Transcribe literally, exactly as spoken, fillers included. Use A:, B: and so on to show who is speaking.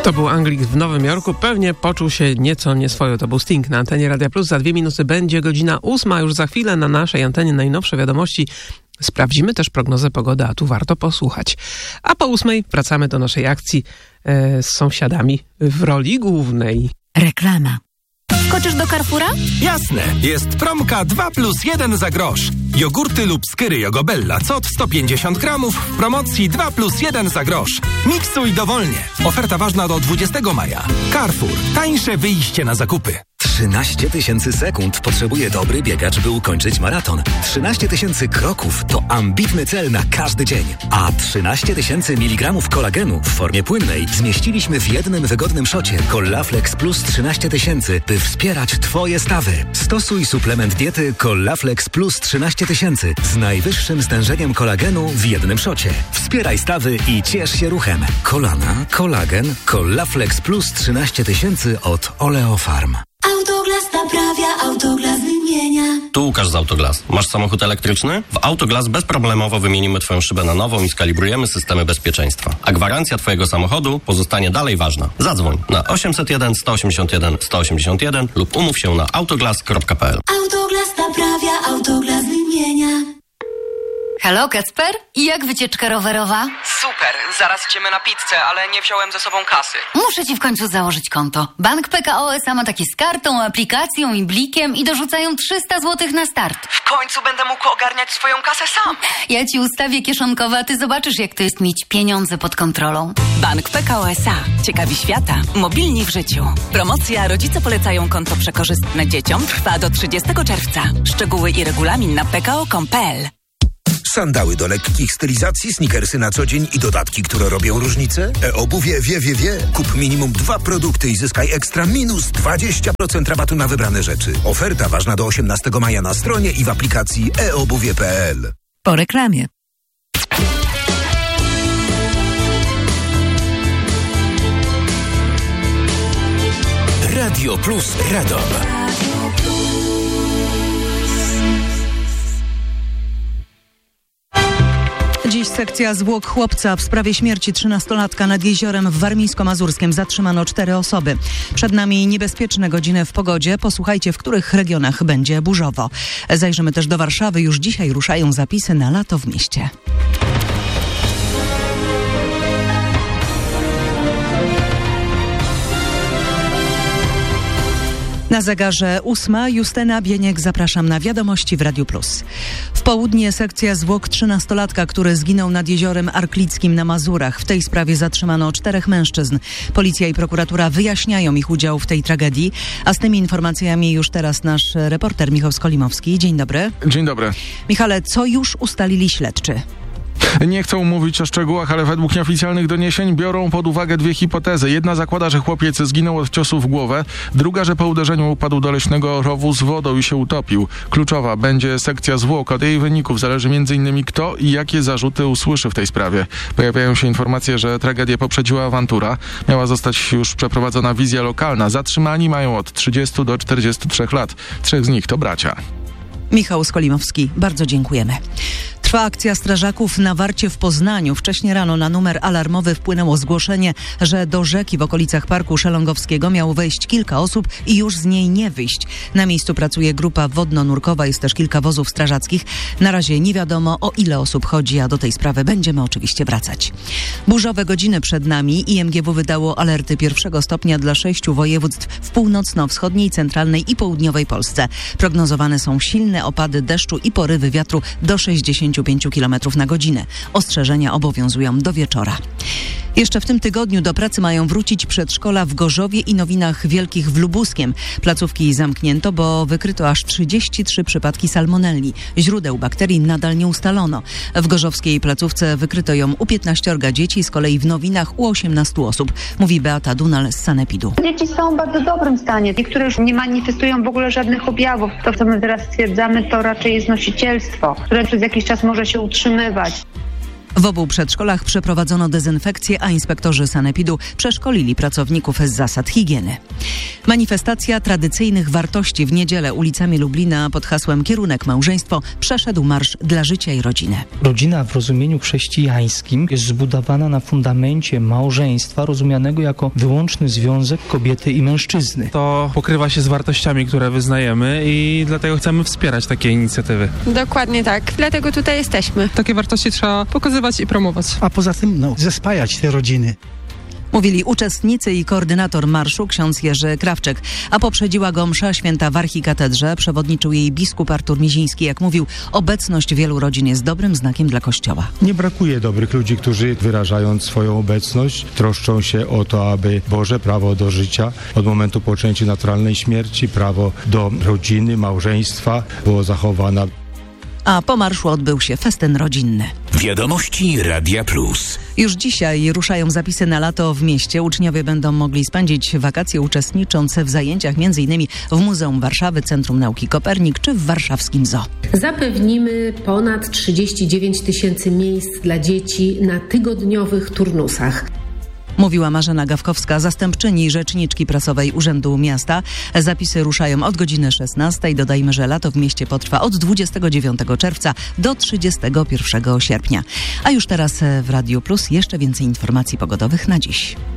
A: To był Anglik w Nowym Jorku. Pewnie poczuł się nieco nieswojo. To był Sting na antenie Radia Plus. Za dwie minuty będzie godzina ósma. Już za chwilę na naszej antenie najnowsze wiadomości. Sprawdzimy też prognozę pogody, a tu warto posłuchać. A po ósmej wracamy do naszej akcji e, z sąsiadami w roli głównej.
B: Reklama. Skoczysz do Carrefoura?
C: Jasne. Jest promka dwa plus jeden za grosz. Jogurty lub skyry Jogobella C O T sto pięćdziesiąt gramów w promocji dwa plus jeden za grosz. Miksuj dowolnie. Oferta ważna do dwudziestego maja. Carrefour. Tańsze wyjście na zakupy.
D: trzynaście tysięcy sekund potrzebuje dobry biegacz, by ukończyć maraton. trzynaście tysięcy kroków to ambitny cel na każdy dzień. A trzynaście tysięcy miligramów kolagenu w formie płynnej zmieściliśmy w jednym wygodnym szocie Collaflex Plus trzynaście tysięcy, by wspierać Twoje stawy. Stosuj suplement diety Collaflex Plus trzynaście tysięcy z najwyższym stężeniem kolagenu w jednym szocie. Wspieraj stawy i ciesz się ruchem. Kolana, kolagen, Collaflex Plus trzynaście tysięcy od Oleofarm.
E: Autoglas naprawia, Autoglas wymienia.
F: Tu Łukasz z Autoglas. Masz samochód elektryczny? W Autoglas bezproblemowo wymienimy Twoją szybę na nową i skalibrujemy systemy bezpieczeństwa. A gwarancja Twojego samochodu pozostanie dalej ważna. Zadzwoń na osiemset jeden sto osiemdziesiąt jeden sto osiemdziesiąt jeden lub umów się na autoglas kropka p l.
E: Autoglas naprawia, Autoglas wymienia.
B: Halo, Kacper? I jak wycieczka rowerowa?
G: Super, zaraz idziemy na pizzę, ale nie wziąłem ze sobą kasy.
B: Muszę ci w końcu założyć konto. Bank P K O S A ma takie z kartą, aplikacją i blikiem i dorzucają trzysta złotych na start.
G: W końcu będę mógł ogarniać swoją kasę sam.
B: Ja ci ustawię kieszonkowe, a ty zobaczysz, jak to jest mieć pieniądze pod kontrolą.
H: Bank P K O S A. Ciekawi świata. Mobilni w życiu. Promocja Rodzice polecają konto przekorzystne dzieciom trwa do trzydziestego czerwca. Szczegóły i regulamin na p k o kropka com kropka p l.
I: Sandały do lekkich stylizacji, sneakersy na co dzień i dodatki, które robią różnicę? E-obuwie wie, wie, wie. Kup minimum dwa produkty i zyskaj ekstra minus dwadzieścia procent rabatu na wybrane rzeczy. Oferta ważna do osiemnastego maja na stronie i w aplikacji e obuwie kropka p l.
B: Po reklamie.
C: Radio Plus Radom.
J: Dziś sekcja zwłok chłopca. W sprawie śmierci trzynastolatka nad jeziorem w Warmińsko-Mazurskiem zatrzymano cztery osoby. Przed nami niebezpieczne godziny w pogodzie. Posłuchajcie, w których regionach będzie burzowo. Zajrzymy też do Warszawy. Już dzisiaj ruszają zapisy na lato w mieście. Na zegarze ósma. Justyna Bieniek, zapraszam na wiadomości w Radiu Plus. W południe sekcja zwłok trzynastolatka, który zginął nad jeziorem Arklickim na Mazurach. W tej sprawie zatrzymano czterech mężczyzn. Policja i prokuratura wyjaśniają ich udział w tej tragedii. A z tymi informacjami już teraz nasz reporter Michał Skolimowski. Dzień dobry.
K: Dzień dobry.
J: Michale, co już ustalili śledczy?
K: Nie chcą mówić o szczegółach, ale według nieoficjalnych doniesień biorą pod uwagę dwie hipotezy. Jedna zakłada, że chłopiec zginął od ciosu w głowę, druga, że po uderzeniu upadł do leśnego rowu z wodą i się utopił. Kluczowa będzie sekcja zwłok. Od jej wyników zależy między innymi kto i jakie zarzuty usłyszy w tej sprawie. Pojawiają się informacje, że tragedię poprzedziła awantura. Miała zostać już przeprowadzona wizja lokalna. Zatrzymani mają od trzydziestu do czterdziestu trzech lat. Trzech z nich to bracia.
J: Michał Skolimowski, bardzo dziękujemy. Trwa akcja strażaków na Warcie w Poznaniu. Wcześniej rano na numer alarmowy wpłynęło zgłoszenie, że do rzeki w okolicach Parku Szelongowskiego miało wejść kilka osób i już z niej nie wyjść. Na miejscu pracuje grupa wodno-nurkowa, jest też kilka wozów strażackich. Na razie nie wiadomo, o ile osób chodzi, a do tej sprawy będziemy oczywiście wracać. Burzowe godziny przed nami. I M G W wydało alerty pierwszego stopnia dla sześciu województw w północno-wschodniej, centralnej i południowej Polsce. Prognozowane są silne opady deszczu i porywy wiatru do sześćdziesięciu pięciu kilometrów na godzinę. Ostrzeżenia obowiązują do wieczora. Jeszcze w tym tygodniu do pracy mają wrócić przedszkola w Gorzowie i Nowinach Wielkich w Lubuskiem. Placówki zamknięto, bo wykryto aż trzydzieści trzy przypadki salmonelli. Źródeł bakterii nadal nie ustalono. W gorzowskiej placówce wykryto ją u piętnaściorga dzieci, z kolei w Nowinach u osiemnastu osób, mówi Beata Dunal z Sanepidu.
L: Dzieci są w bardzo dobrym stanie. Niektóre już nie manifestują w ogóle żadnych objawów. To, co my teraz stwierdzamy, to raczej jest nosicielstwo, które przez jakiś czas może się utrzymywać.
J: W obu przedszkolach przeprowadzono dezynfekcję, a inspektorzy sanepidu przeszkolili pracowników z zasad higieny. Manifestacja tradycyjnych wartości w niedzielę ulicami Lublina pod hasłem Kierunek Małżeństwo przeszedł marsz dla życia i rodziny.
M: Rodzina w rozumieniu chrześcijańskim jest zbudowana na fundamencie małżeństwa rozumianego jako wyłączny związek kobiety i mężczyzny.
N: To pokrywa się z wartościami, które wyznajemy i dlatego chcemy wspierać takie inicjatywy.
O: Dokładnie tak, dlatego tutaj jesteśmy.
P: Takie wartości trzeba pokazywać i promować.
Q: A poza tym no, zespajać te rodziny.
J: Mówili uczestnicy i koordynator marszu ksiądz Jerzy Krawczyk, a poprzedziła go msza święta w archikatedrze. Przewodniczył jej biskup Artur Miziński. Jak mówił, obecność wielu rodzin jest dobrym znakiem dla Kościoła.
R: Nie brakuje dobrych ludzi, którzy wyrażając swoją obecność troszczą się o to, aby Boże prawo do życia od momentu poczęcia naturalnej śmierci, prawo do rodziny, małżeństwa było zachowane.
J: A po marszu odbył się festyn rodzinny.
I: Wiadomości Radia Plus.
J: Już dzisiaj ruszają zapisy na lato w mieście. Uczniowie będą mogli spędzić wakacje uczestnicząc w zajęciach m.in. w Muzeum Warszawy, Centrum Nauki Kopernik czy w warszawskim Zoo.
S: Zapewnimy ponad trzydzieści dziewięć tysięcy miejsc dla dzieci na tygodniowych turnusach.
J: Mówiła Marzena Gawkowska, zastępczyni rzeczniczki prasowej Urzędu Miasta. Zapisy ruszają od godziny szesnastej. Dodajmy, że lato w mieście potrwa od dwudziestego dziewiątego czerwca do trzydziestego pierwszego sierpnia. A już teraz w Radiu Plus jeszcze więcej informacji pogodowych na dziś.